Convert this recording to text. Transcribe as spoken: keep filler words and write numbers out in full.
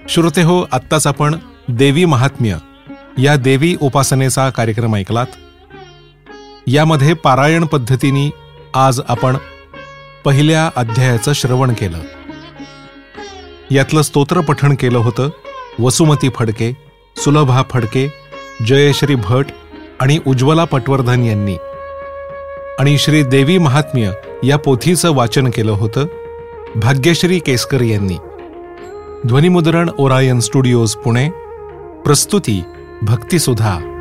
श्रोतेहो, आत्ताच आपण देवी महात्म्य या देवी उपासनेचा कार्यक्रम ऐकलात. यामध्ये पारायण पद्धतीने आज आपण पहिल्या अध्यायाचं श्रवण केलं. यातलं स्तोत्र पठण केलं होतं वसुमती फडके, सुलभा फडके, जयश्री भट आणि उज्ज्वला पटवर्धन यांनी. आणि श्री देवी महात्म्य या पोथीचं वाचन केलं होतं भाग्यश्री केसकर यांनी. ध्वनिमुद्रण ओरायन स्टुडिओज पुणे. प्रस्तुती भक्तिसुधा.